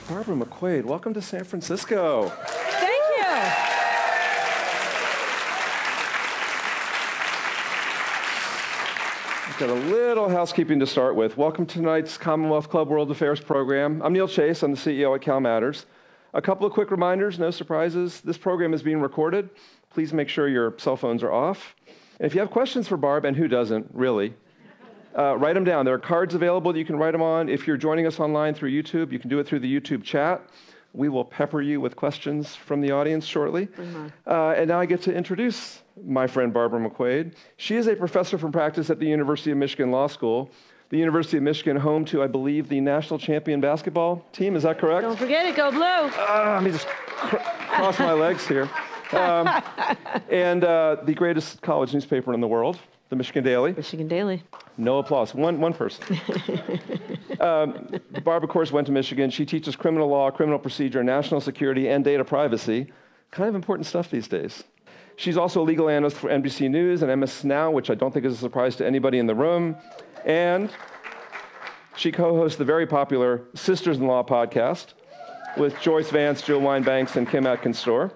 Barbara McQuade, welcome to San Francisco. Thank you. I've got a little housekeeping to start with. Welcome to tonight's Commonwealth Club World Affairs program. I'm Neil Chase. I'm the CEO at Cal Matters. A couple of quick reminders, no surprises. This program is being recorded. Please make sure your cell phones are off. And if you have questions for Barb, and who doesn't, really, write them down. There are cards available that you can write them on. If you're joining us online through YouTube, you can do it through the YouTube chat. We will pepper you with questions from the audience shortly. And now I get to introduce my friend Barbara McQuade. She is a professor from practice at the University of Michigan Law School. The University of Michigan, home to, I believe, the national champion basketball team. Is that correct? Don't forget it, go blue. Let me just cross my legs here. And the greatest college newspaper in the world, the Michigan Daily. Michigan Daily. No applause. One person. Barb, of course, went to Michigan. She teaches criminal law, criminal procedure, national security, and data privacy. Kind of important stuff these days. She's also a legal analyst for NBC News and MS Now, which I don't think is a surprise to anybody in the room. And she co-hosts the very popular Sisters-in-Law podcast with Joyce Vance, Jill Wine-Banks, and Kim Atkins-Storr.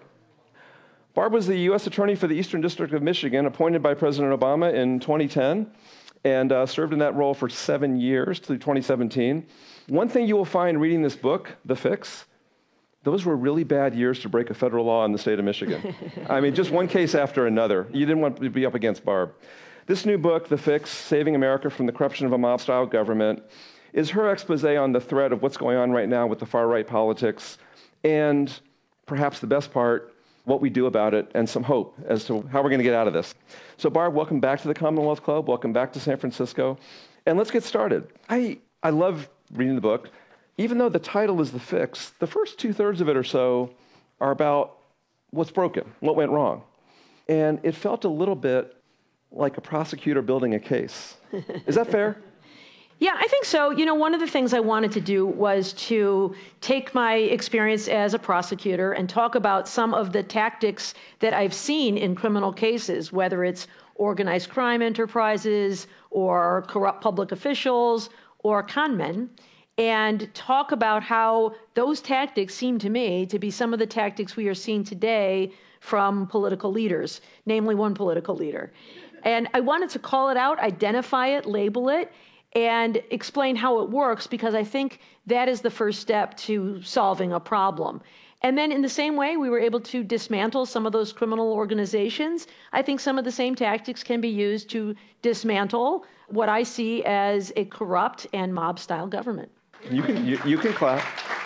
Barb was the U.S. Attorney for the Eastern District of Michigan, appointed by President Obama in 2010, and served in that role for 7 years through 2017. One thing you will find reading this book, The Fix, those were really bad years to break a federal law in the state of Michigan. I mean, just one case after another. You didn't want to be up against Barb. This new book, The Fix, Saving America from the Corruption of a Mob-Style Government, is her expose on the threat of what's going on right now with the far-right politics, and perhaps the best part, what we do about it, and some hope as to how we're going to get out of this. So Barb, welcome back to the Commonwealth Club. Welcome back to San Francisco. And let's get started. I love reading the book. Even though the title is The Fix, the first two-thirds of it or so are about what's broken, what went wrong. And it felt a little bit like a prosecutor building a case. Is that fair? Yeah, I think so. You know, one of the things I wanted to do was to take my experience as a prosecutor and talk about some of the tactics that I've seen in criminal cases, whether it's organized crime enterprises or corrupt public officials or con men, and talk about how those tactics seem to me to be some of the tactics we are seeing today from political leaders, namely one political leader. And I wanted to call it out, identify it, label it, and explain how it works, because I think that is the first step to solving a problem. And then in the same way, we were able to dismantle some of those criminal organizations. I think some of the same tactics can be used to dismantle what I see as a corrupt and mob-style government. You can clap.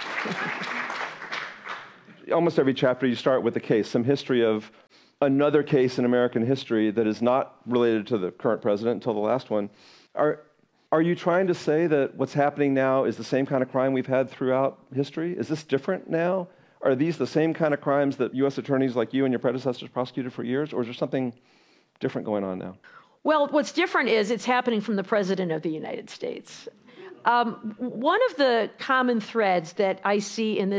Almost every chapter you start with a case, some history of another case in American history that is not related to the current president until the last one. Are you trying to say that what's happening now is the same kind of crime we've had throughout history? Is this different now? Are these the same kind of crimes that U.S. attorneys like you and your predecessors prosecuted for years, or is there something different going on now? Well, what's different is it's happening from the President of the United States. One of the common threads that I see in this